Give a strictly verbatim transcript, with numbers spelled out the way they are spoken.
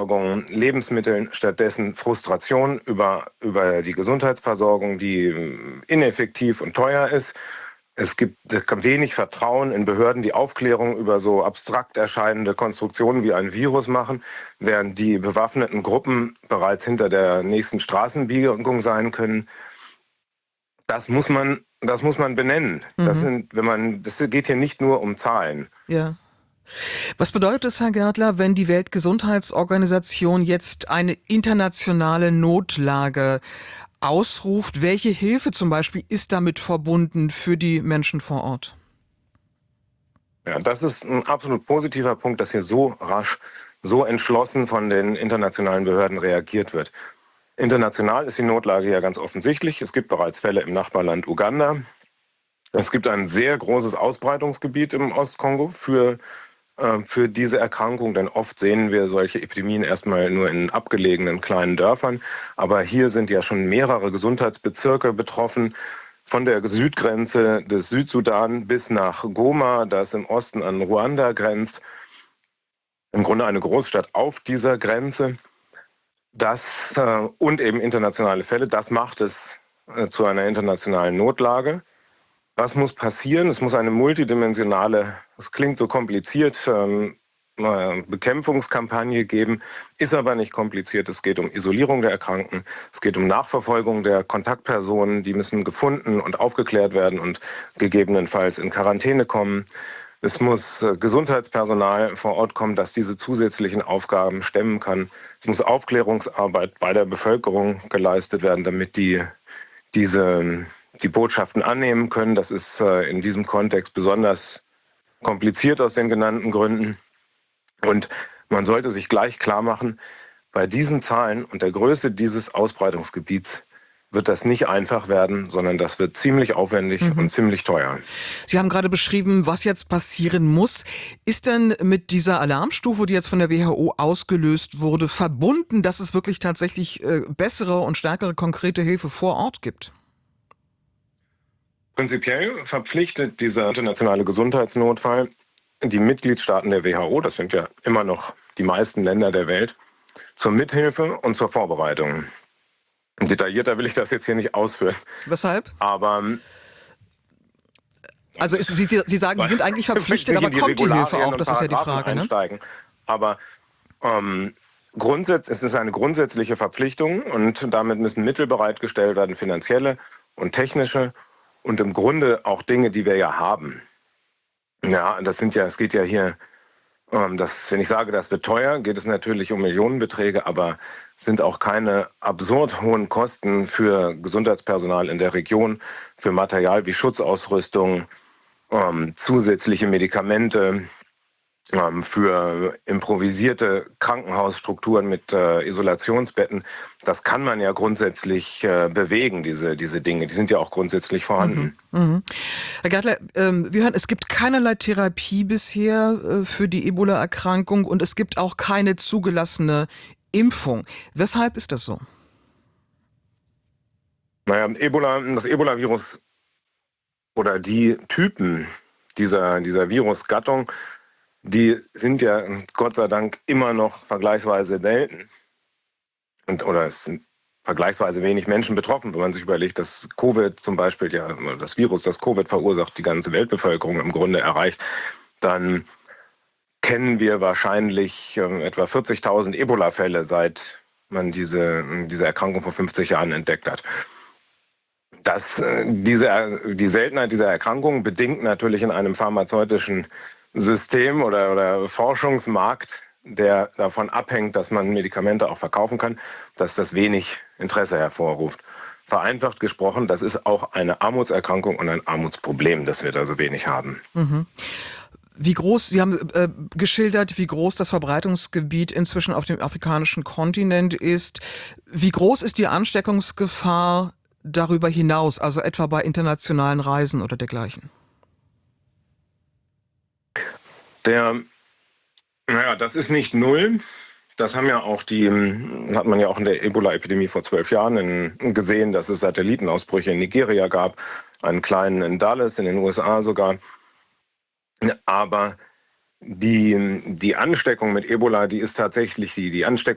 Versorgung, Lebensmitteln, stattdessen Frustration über, über die Gesundheitsversorgung, die ineffektiv und teuer ist. Es gibt wenig Vertrauen in Behörden, die Aufklärung über so abstrakt erscheinende Konstruktionen wie ein Virus machen, während die bewaffneten Gruppen bereits hinter der nächsten Straßenbiegung sein können. Das muss man, das muss man benennen. Mhm. Das sind, wenn man, das geht hier nicht nur um Zahlen. Ja. Was bedeutet es, Herr Gärtler, wenn die Weltgesundheitsorganisation jetzt eine internationale Notlage ausruft? Welche Hilfe zum Beispiel ist damit verbunden für die Menschen vor Ort? Ja, das ist ein absolut positiver Punkt, dass hier so rasch, so entschlossen von den internationalen Behörden reagiert wird. International ist die Notlage ja ganz offensichtlich. Es gibt bereits Fälle im Nachbarland Uganda. Es gibt ein sehr großes Ausbreitungsgebiet im Ostkongo für, äh, für diese Erkrankung, denn oft sehen wir solche Epidemien erstmal nur in abgelegenen kleinen Dörfern. Aber hier sind ja schon mehrere Gesundheitsbezirke betroffen, von der Südgrenze des Südsudan bis nach Goma, das im Osten an Ruanda grenzt. Im Grunde eine Großstadt auf dieser Grenze. Das äh, und eben internationale Fälle, das macht es äh, zu einer internationalen Notlage. Was muss passieren? Es muss eine multidimensionale, das klingt so kompliziert, ähm, äh, Bekämpfungskampagne geben, ist aber nicht kompliziert. Es geht um Isolierung der Erkrankten, es geht um Nachverfolgung der Kontaktpersonen, die müssen gefunden und aufgeklärt werden und gegebenenfalls in Quarantäne kommen. Es muss äh, Gesundheitspersonal vor Ort kommen, das diese zusätzlichen Aufgaben stemmen kann. Es muss Aufklärungsarbeit bei der Bevölkerung geleistet werden, damit die diese die Botschaften annehmen können. Das ist äh, in diesem Kontext besonders kompliziert aus den genannten Gründen. Und man sollte sich gleich klar machen, bei diesen Zahlen und der Größe dieses Ausbreitungsgebiets wird das nicht einfach werden, sondern das wird ziemlich aufwendig mhm. und ziemlich teuer. Sie haben gerade beschrieben, was jetzt passieren muss. Ist denn mit dieser Alarmstufe, die jetzt von der W H O ausgelöst wurde, verbunden, dass es wirklich tatsächlich äh, bessere und stärkere konkrete Hilfe vor Ort gibt? Prinzipiell verpflichtet dieser internationale Gesundheitsnotfall die Mitgliedstaaten der W H O, das sind ja immer noch die meisten Länder der Welt, zur Mithilfe und zur Vorbereitung. Detaillierter will ich das jetzt hier nicht ausführen. Weshalb? Aber also ist, wie Sie, Sie sagen, Sie sind eigentlich verpflichtet, aber kommt die Hilfe auch? Das ist ja die Frage. Ne? Einsteigen. Aber ähm, grundsätzlich es ist eine grundsätzliche Verpflichtung und damit müssen Mittel bereitgestellt werden, finanzielle und technische und im Grunde auch Dinge, die wir ja haben. Ja, das sind ja, es geht ja hier, ähm, das, wenn ich sage, das wird teuer, geht es natürlich um Millionenbeträge, aber es sind auch keine absurd hohen Kosten für Gesundheitspersonal in der Region, für Material wie Schutzausrüstung, ähm, zusätzliche Medikamente, ähm, für improvisierte Krankenhausstrukturen mit äh, Isolationsbetten. Das kann man ja grundsätzlich äh, bewegen, diese, diese Dinge. Die sind ja auch grundsätzlich vorhanden. Mhm, mhm. Herr Gärtler, ähm, wir hören, es gibt keinerlei Therapie bisher äh, für die Ebola-Erkrankung und es gibt auch keine zugelassene Impfung. Weshalb ist das so? Naja, Ebola, das Ebola-Virus oder die Typen dieser, dieser Virusgattung, die sind ja Gott sei Dank immer noch vergleichsweise selten. Und, oder es sind vergleichsweise wenig Menschen betroffen, wenn man sich überlegt, dass Covid zum Beispiel, ja, das Virus, das Covid verursacht, die ganze Weltbevölkerung im Grunde erreicht, dann kennen wir wahrscheinlich äh, etwa vierzigtausend Ebola-Fälle, seit man diese, diese Erkrankung vor fünfzig Jahren entdeckt hat. Das, äh, diese, die Seltenheit dieser Erkrankung bedingt natürlich in einem pharmazeutischen System oder, oder Forschungsmarkt, der davon abhängt, dass man Medikamente auch verkaufen kann, dass das wenig Interesse hervorruft. Vereinfacht gesprochen, das ist auch eine Armutserkrankung und ein Armutsproblem, das wir da so wenig haben. Mhm. Wie groß, Sie haben äh, geschildert, wie groß das Verbreitungsgebiet inzwischen auf dem afrikanischen Kontinent ist. Wie groß ist die Ansteckungsgefahr darüber hinaus, also etwa bei internationalen Reisen oder dergleichen? Der, naja, das ist nicht null. Das haben ja auch die, hat man ja auch in der Ebola-Epidemie vor zwölf Jahren in, gesehen, dass es Satellitenausbrüche in Nigeria gab, einen kleinen in Dallas, in den U S A sogar. Aber die, die Ansteckung mit Ebola, die ist tatsächlich, die, die Ansteckung